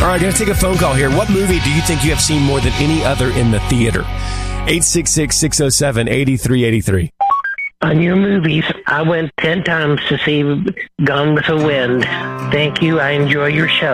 All right, going to take a phone call here. What movie do you think you have seen more than any other in the theater? 866-607-8383. On your movies, I went 10 times to see Gone with the Wind. Thank you. I enjoy your show.